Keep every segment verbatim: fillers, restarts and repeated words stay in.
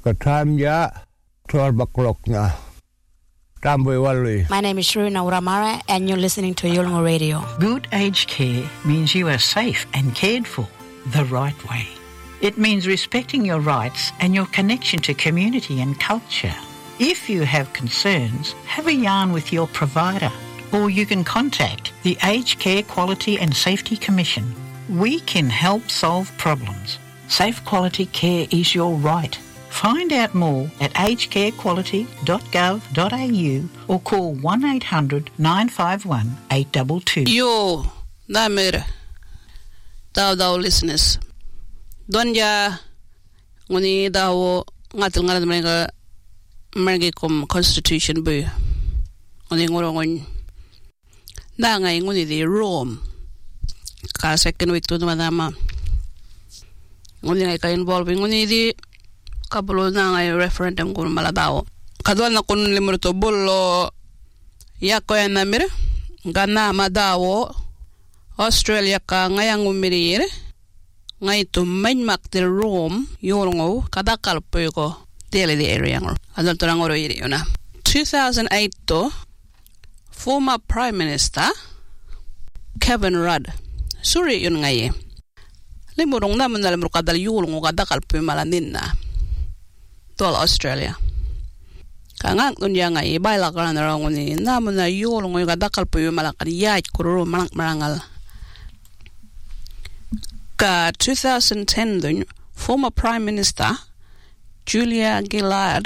Ka time ya twelve o'clock na. Tamboy Wally. My name is Sharina Uramara, and you're listening to Yolngu Radio. Good aged care means you are safe and cared for the right way. It means respecting your rights and your connection to community and culture. If you have concerns, have a yarn with your provider, or you can contact the Aged Care Quality and Safety Commission. We can help solve problems. Safe quality care is your right. Find out more at aged care quality dot gov dot a u or call one eight hundred nine five one eight two two. Yo, Namir, thou thou listeners. Donja, nguni thou ngatil ngalad mga mergikum constitution bu. Nguni ngurungun. Na ngay nguni di Rome. Ka second week to naman. Nguni ngay ka involving nguni di kabulo na ngay referendum kun maladao. Kadwal na kun limurto bulo yako yan namir. Gana madawo Australia ka ngayang umirir. Ngay tumain mak di Rome yulungo kadakal po ko dili di area ngor. Adol to ngoro iri yuna. two thousand eight to former Prime Minister Kevin Rudd. Suri yun ngay. Limurong naman na limuro kadal yulungo kadakal po malanin na. Tol Australia. Kangak dunya nga ibay la kana raw ni namo na yulong nga dakal po yung malakan yait kuro malang marangal. Ka twenty ten dun former Prime Minister Julia Gillard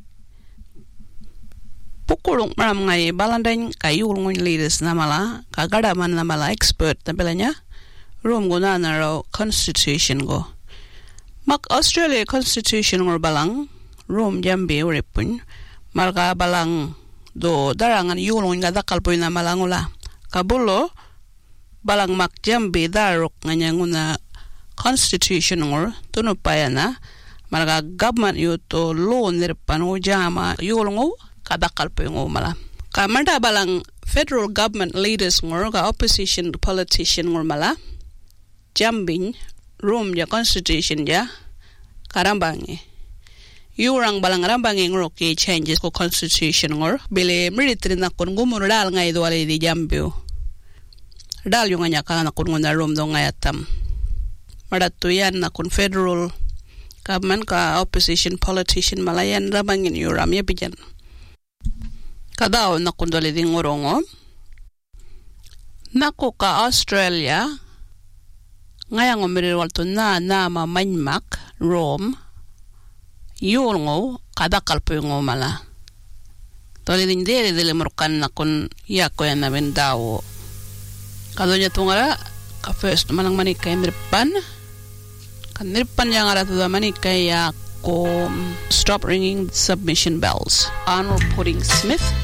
pukulong maram nga balandain ka yulong leaders na mala kagada man na mala expert na belanya room go na na raw constitution go. Mak Australia constitution ngor balang Rome jambi uripun marga balang do darangan yulong nga dakal po na malangula kabulo balang mak jambi darok nga nguna constitution ngor tuno payana marga government yuto law nirpan o jama yulong kadakal po ng mala kamanda balang federal government leaders ngor ka opposition politician ngor mala jambing Rome ja constitution ja karambangi Yurang balang rambanging roki changes ko constitution ngor bile military na kun gumur dal ngay do ali di jambio dal yung anya ka na kun ngona rom do ngayatam madatu yan na kun federal government ka opposition politician malayan rambangin yuram ya bijan kadao na kun dali di ngorongo nako ka Australia ngayang umirir walto na na mamanmak Rome yulngo kadakal po yung mala. Toli din dili dili marukan na kun yako yan na bendawo. Kado niya tungara ka first manang manikay nirpan. Kan nirpan yang ara to manikay yako stop ringing submission bells. Arnold Pudding Smith